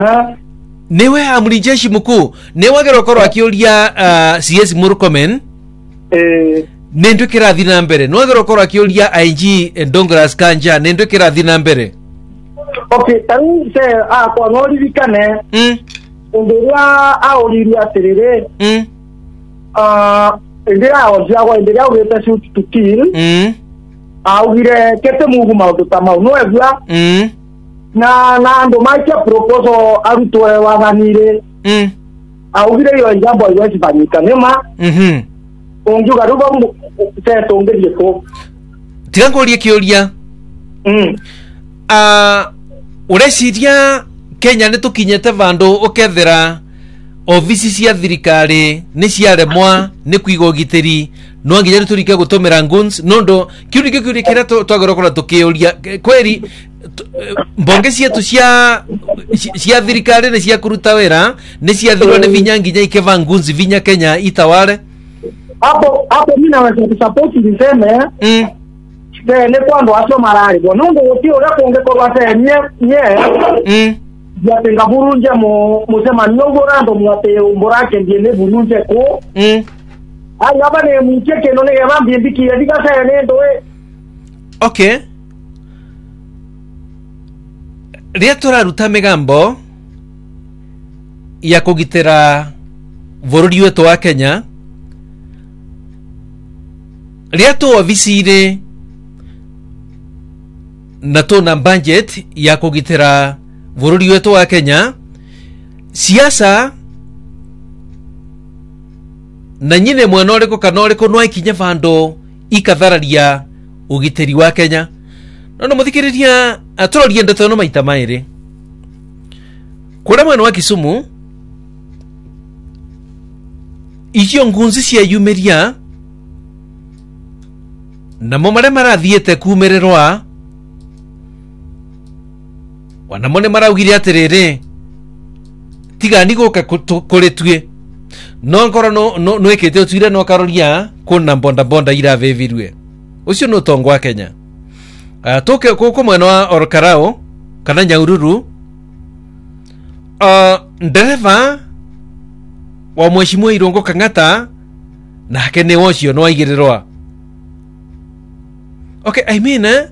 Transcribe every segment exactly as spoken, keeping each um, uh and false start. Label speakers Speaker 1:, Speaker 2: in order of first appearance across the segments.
Speaker 1: Ha?
Speaker 2: Newe amri jeshi mkuu newe gerokoro akiolia uh, C S Murkomen
Speaker 1: Eh
Speaker 2: nendo kirathi na mbere no gerokoro akiolia I G Douglas Kanja nendo kirathi na mbere.
Speaker 1: Okay, tani se a kwa ngori bikane.
Speaker 2: Mm.
Speaker 1: Ndira a oliria terere.
Speaker 2: Mm.
Speaker 1: Ah, ndira ojia kwa ndira ureta shoot to kill.
Speaker 2: Mm.
Speaker 1: Augire kete mugu maudu tamau no egwa.
Speaker 2: Mm.
Speaker 1: Na na ndo maikia proposal arutwe waganire.
Speaker 2: Mm.
Speaker 1: Augire yo jambo yo sibanyika nema.
Speaker 2: Mhm.
Speaker 1: Onjuga rubo se tongerie ko.
Speaker 2: Tirangoria kiolia.
Speaker 1: Mm.
Speaker 2: Ah, ureciria Kenya nitukinyete vandu ukethera ofisi cia thirikari ni ciaremwa ni kuiga ugitiri no nginya turike gutumira guns nondo kiurike kiurikira twagorokora tukiuria kweri mbonge cietu cia cia thirikari ni cia kuruta wira ni ciathirwo ni vinya nginya ikeva guns vinya Kenya itawale
Speaker 1: hapo hapo mimi naweza kusupport niseme
Speaker 2: mm.
Speaker 1: ne kwando aso marari bo nungu utio ule konge kwa wase nye nye
Speaker 2: mm.
Speaker 1: ya tenga burunje mo musema nyongo rando mwate umborake ndiye burunje ko
Speaker 2: mm.
Speaker 1: ai hapa ne mcheke no ne gaba mbiki ya dika sa ne ndo we
Speaker 2: okay ria turaruta migambo ya kugitira bururi wetu wa Kenya ria tu ofisire na tuna budget ya kugitira bururi wetu wa Kenya siasa na nyine mwena uriko kana uriko no ikinye vando ikathararia ugitiri wa Kenya no no muthikiriria aturorie ndeto no maita mairi kura mwena wa Kisumu icio ngunzi cia yumeria na mo mare marathiete kumererwa wana mone maraugire atiriri tiga ni guka kuritue no ngoro no no no ikite utwire no karoria kuna bonda bonda ira vevirwe ucio no tongo wa Kenya uh, toke kuko mwena wa Orkarao kana Nyahururu uh, ndereva wa mheshimiwa Irongo Kang'ata nake ni wocio no aigirirwa okay I mean eh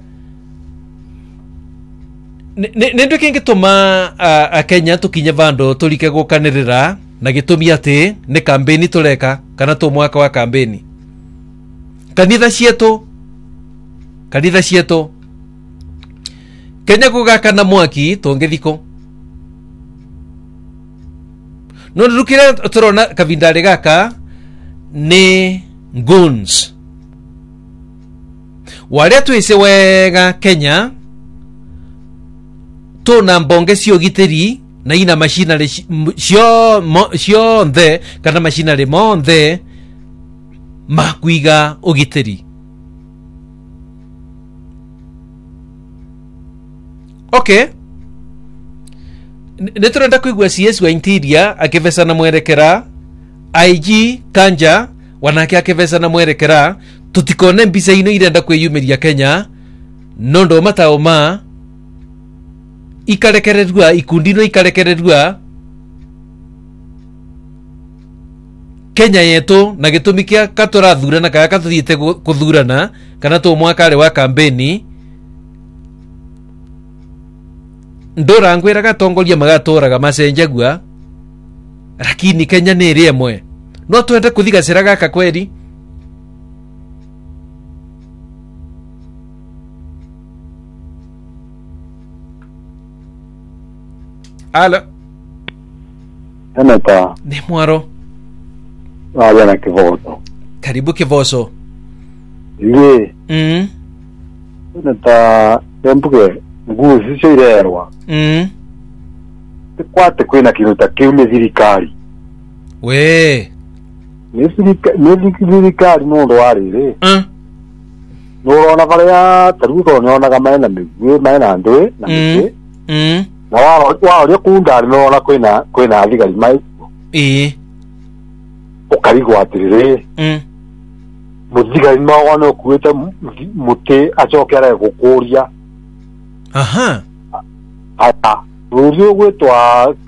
Speaker 2: nendo kingi tuma a Kenya tukinye vando tulike gukanirira na gitumi ati ni kampeni tureka kana tu mwaka wa kampeni kanitha cietu kanitha cietu Kenya kugaka na mwaki tongethiko no rukire turona kavindari gaka ni guns wale tuise wega Kenya tuna mbonge cio giteri na ina machinery cio cio nthe kana machinery monthe makuiga ugiteri okay neturenda kuigua C S wa interior akivesa na mwerekera I G Kanja wanake akivesa na mwerekera tutikone mbisa ino irenda kwiyumiria Kenya nondo matao ma ikarekererua ikundi no ikarekererua Kenya yetu na gitumi kia katurathurana kana katuthiite kuthurana kana tu mwaka wa kampeni ndora ngwira gatongoria magatora macenjagua lakini Kenya ni ri emwe no twende kuthigacira gaka kweri Ala.
Speaker 3: Eneta.
Speaker 2: Ni mwaro.
Speaker 3: Wale na Kivoso.
Speaker 2: Karibu Kivoso.
Speaker 3: Ye.
Speaker 2: Mm.
Speaker 3: Eneta tempuke nguzi cirerwa.
Speaker 2: Mm.
Speaker 3: Kwate kwina kiruta kiume thirikari.
Speaker 2: We.
Speaker 3: Ni thirikari no ndo arire.
Speaker 2: Mm.
Speaker 3: No rona varia taruko no na kama na migwe maina ndwe na migwe.
Speaker 2: Mm.
Speaker 3: Na wao wao rio kundari no na kwina kwina thigari mai
Speaker 2: eh
Speaker 3: ukarigwa atirire
Speaker 2: mm
Speaker 3: muthigari no wana kuita muti achokera gukuria
Speaker 2: aha
Speaker 3: ata rũri ũgwĩtwa